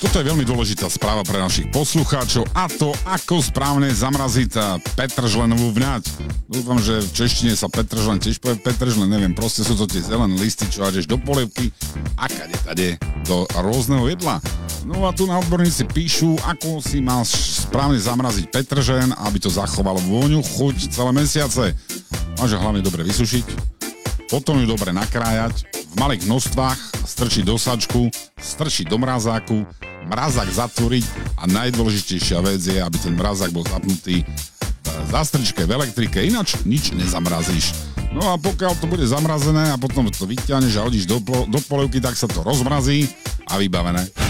Toto je veľmi dôležitá správa pre našich poslucháčov a to, ako správne zamraziť petržlenovú vňať. Dúfam, že v češtine sa petržlen tiež povie petržlen, neviem, proste sú to tie zelené listy, čo hádeš do polievky a kade do rôzneho jedla. No a tu na odborníci píšu, ako si mal správne zamraziť petržlen, aby to zachovalo vôňu, chuť celé mesiace. Máš hlavne dobre vysušiť, potom ju dobre nakrájať, v malých množstvách strčiť do sačku, strčiť do mrazáku, mrazák zatvoriť a najdôležitejšia vec je, aby ten mrazák bol zapnutý v zástrčke, v elektrike, ináč nič nezamrazíš. No a pokiaľ to bude zamrazené a potom to vyťahneš a hodíš do polievky, tak sa to rozmrazí a vybavené.